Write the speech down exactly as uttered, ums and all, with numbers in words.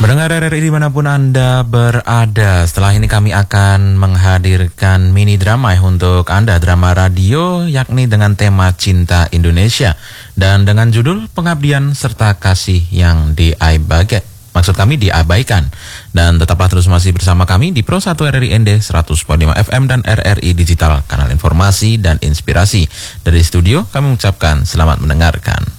Pendengar R R I dimanapun Anda berada, setelah ini kami akan menghadirkan mini drama untuk Anda, drama radio yakni dengan tema Cinta Indonesia dan dengan judul Pengabdian serta Kasih yang diabaikan. Maksud kami diabaikan. Dan tetaplah terus masih bersama kami di Pro satu R R I N D seratus koma lima F M dan R R I Digital, kanal informasi dan inspirasi. Dari studio kami mengucapkan selamat mendengarkan.